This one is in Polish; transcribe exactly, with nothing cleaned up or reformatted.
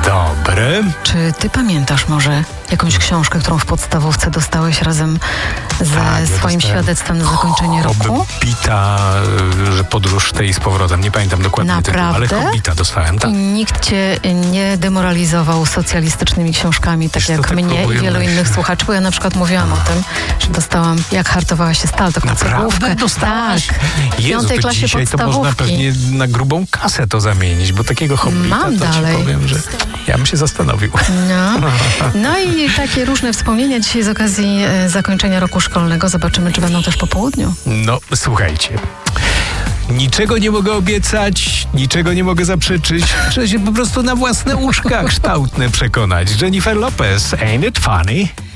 Dobre. Czy ty pamiętasz może jakąś książkę, którą w podstawówce dostałeś razem ze Tak, ja swoim dostałem świadectwem na zakończenie roku? Hobbita, że podróż tej z powrotem. Nie pamiętam dokładnie tytułu, ale Naprawdę? Hobbita dostałem, tak. I nikt cię nie demoralizował socjalistycznymi książkami, tak Wiesz co, jak tak mnie i próbuję wielu myśleć. innych słuchaczy, bo ja na przykład mówiłam o tym, że dostałam Jak hartowała się stal, taką Naprawdę cegłówkę. dostałaś? Tak, w Jezu, piątej to klasie dzisiaj to można podstawówki. pewnie na grubą kasę to zamienić, bo takiego Hobbita Mam to dalej. ci powiem, że ja bym się zastanowił. No. no i takie różne wspomnienia dzisiaj z okazji e, zakończenia roku szkolnego. Zobaczymy, czy będą też po południu. No, słuchajcie. Niczego nie mogę obiecać, niczego nie mogę zaprzeczyć. Trzeba się po prostu na własne uszka kształtne przekonać. Jennifer Lopez, ain't it funny?